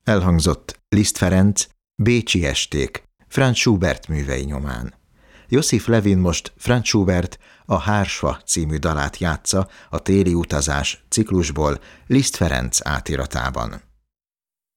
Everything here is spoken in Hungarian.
Elhangzott Liszt Ferenc, Bécsi esték, Franz Schubert művei nyomán. Josif Levin most Franz Schubert a Hársfa című dalát játsza a Téli utazás ciklusból Liszt Ferenc átiratában.